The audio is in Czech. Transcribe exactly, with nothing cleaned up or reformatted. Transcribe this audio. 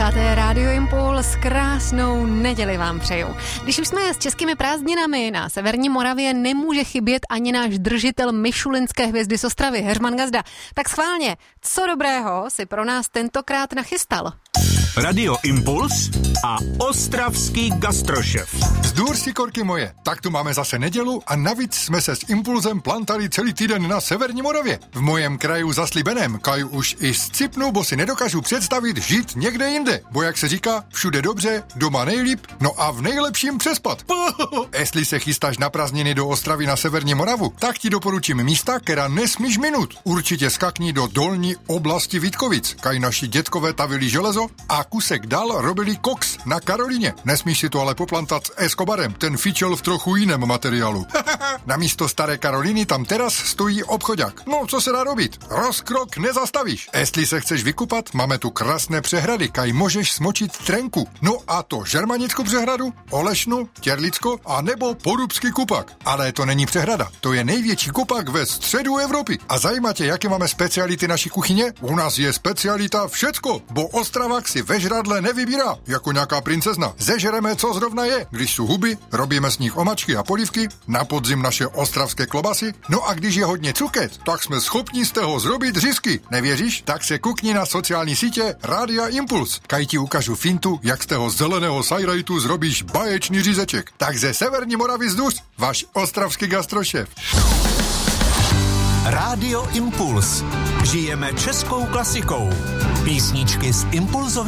Posloucháte Radio Impuls, krásnou neděli vám přeju. Když už jsme s českými prázdninami na severní Moravě, nemůže chybět ani náš držitel mišulinské hvězdy z Ostravy, Heřman Gazda. Tak schválně, co dobrého si pro nás tentokrát nachystal? Radio Impuls a ostravský gastrošef. Zdůr si, korky moje, tak tu máme zase nedělu a navíc jsme se s Impulzem plantali celý týden na severní Moravě. V mojem kraju zaslibeném, kaj už i scipnu, bo si nedokážu představit žít někde jinde. Bo jak se říká, všude dobře, doma nejlíp, no a v nejlepším přespat. Jestli se chystáš na prázdniny do Ostravy na severní Moravu, tak ti doporučím místa, která nesmíš minut. Určitě skakni do dolní oblasti Vítkovic, kaj naši dětkové tavili železo a kusek dál robili koks na Karolíně. Nesmíš si to ale poplantat s Escobarem, ten fičel v trochu jiném materiálu. Na místo staré Karolíny tam teraz stojí obchodák. No, co se dá robit? Rozkrok nezastavíš. Jestli se chceš vykupat, máme tu krásné přehrady, kaj můžeš smočit trenku. No a to Žermanickou přehradu, Olešnu, Těrlicko a nebo Porubský kupak. Ale to není přehrada, to je největší kupak ve středu Evropy. A zajímá tě, jaké máme speciality naší kuchyně? U nás je specialita všecko, bo Ostravák si ve žradle nevybírá, jako nějaká princezna. Zežereme, co zrovna je. Když jsou huby, robíme z nich omačky a polívky, na podzim naše ostravské klobasy, no a když je hodně cuket, tak jsme schopni z toho zrobit řízky. Nevěříš? Tak se kukni na sociální sítě Rádia Impuls. Kaj ti ukážu fintu, jak z toho zeleného sajrajtu zrobíš baječný řízeček. Tak ze severní Moravy vzduš, váš ostravský gastrošef. Radio Impuls. Žijeme českou klasikou. Písničky z Impulzových